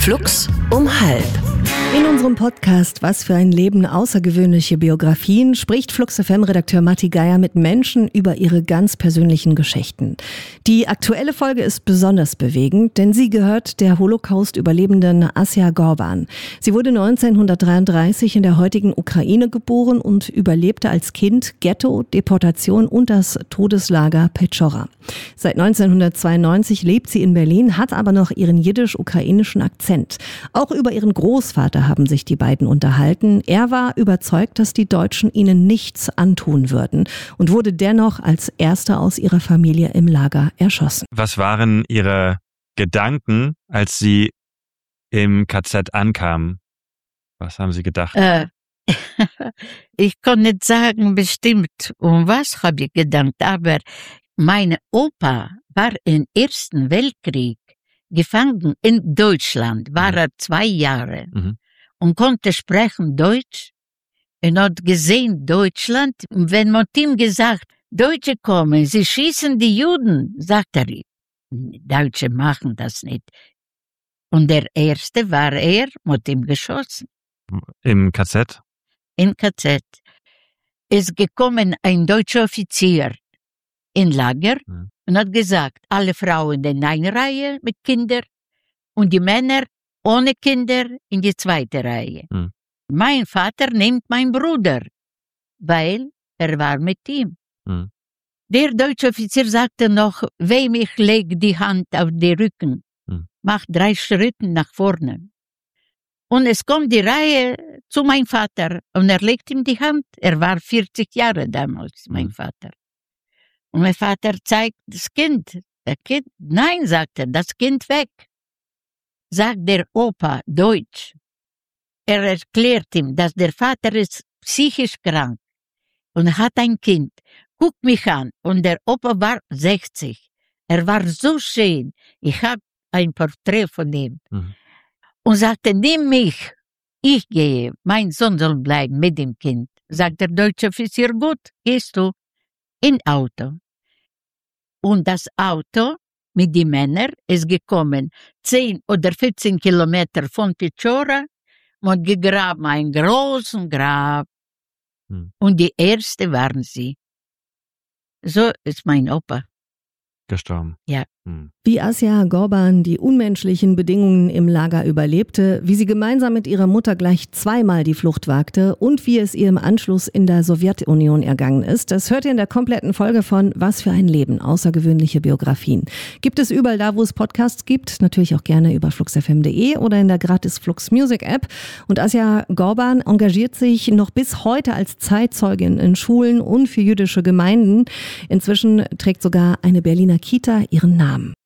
Flux um halb. In unserem Podcast Was für ein Leben, außergewöhnliche Biografien spricht Flux FM-Redakteur Matti Geier mit Menschen über ihre ganz persönlichen Geschichten. Die aktuelle Folge ist besonders bewegend, denn sie gehört der Holocaust-Überlebenden Asja Gorban. Sie wurde 1933 in der heutigen Ukraine geboren und überlebte als Kind Ghetto, Deportation und das Todeslager Petschora. Seit 1992 lebt sie in Berlin, hat aber noch ihren jiddisch-ukrainischen Akzent. Auch über ihren Großvater haben sich die beiden unterhalten. Er war überzeugt, dass die Deutschen ihnen nichts antun würden und wurde dennoch als erster aus ihrer Familie im Lager erschossen. Was waren Ihre Gedanken, als Sie im KZ ankamen? Was haben Sie gedacht? Ich kann nicht sagen bestimmt, um was habe ich gedacht, aber mein Opa war im Ersten Weltkrieg gefangen in Deutschland, war er 2 Jahre und konnte sprechen Deutsch und hat gesehen Deutschland. Und wenn man ihm gesagt, Deutsche kommen, sie schießen die Juden, sagt er, Deutsche machen das nicht. Und der Erste war mit ihm geschossen. Im KZ? Im KZ. Ist gekommen ein deutscher Offizier in Lager und hat gesagt, alle Frauen in eine Reihe mit Kindern und die Männer ohne Kinder in die zweite Reihe. Mein Vater nimmt meinen Bruder, weil er war mit ihm. Der deutsche Offizier sagte noch, wem ich leg die Hand auf den Rücken, mach 3 Schritte nach vorne. Und es kommt die Reihe zu meinem Vater und er legt ihm die Hand. Er war 40 Jahre damals, mein Vater. Und mein Vater zeigt das Kind. Der Kind, nein, sagt er, das Kind weg. Sagt der Opa Deutsch. Er erklärt ihm, dass der Vater ist psychisch krank und hat ein Kind. Guck mich an. Und der Opa war 60. Er war so schön. Ich habe ein Porträt von ihm. Und sagte, nimm mich. Ich gehe. Mein Sohn soll bleiben mit dem Kind. Sagt der deutsche Offizier, gut, gehst du in Auto. Und das Auto mit den Männern ist gekommen 10 oder 14 Kilometer von Petschora und gegraben einen großen Grab. Und die Erste waren sie. So ist mein Opa gestorben. Ja. Wie Asja Gorban die unmenschlichen Bedingungen im Lager überlebte, wie sie gemeinsam mit ihrer Mutter gleich 2-mal die Flucht wagte und wie es ihr im Anschluss in der Sowjetunion ergangen ist, das hört ihr in der kompletten Folge von Was für ein Leben, außergewöhnliche Biografien. Gibt es überall da, wo es Podcasts gibt, natürlich auch gerne über fluxfm.de oder in der gratis Flux Music App. Und Asja Gorban engagiert sich noch bis heute als Zeitzeugin in Schulen und für jüdische Gemeinden. Inzwischen trägt sogar eine Berliner Kita ihren Namen.